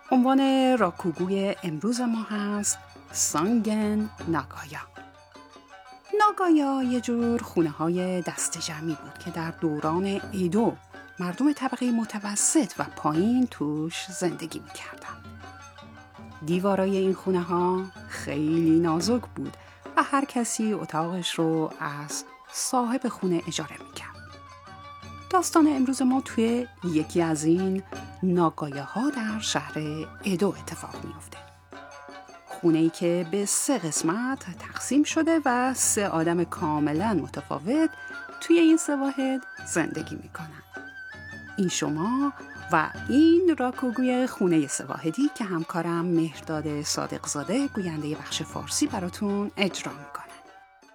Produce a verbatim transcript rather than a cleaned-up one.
عنوان راکوگوی امروز ما هست سانگن ناگایا. ناگایا یه جور خونه های دست جمعی بود که در دوران ایدو مردم طبقه متوسط و پایین توش زندگی میکردن. دیوارای این خونه ها خیلی نازک بود و هر کسی اتاقش رو از صاحب خونه اجاره میکرد. داستان امروز ما توی یکی از این ناگایاها در شهر ایدو اتفاق میفته. خونه‌ای که به سه قسمت تقسیم شده و سه آدم کاملا متفاوت توی این سه واحد زندگی میکنن. این شما و این راکوگوی خونه سه واحدی که همکارم مهرداد صادقزاده گوینده بخش فارسی براتون اجرا میکنه.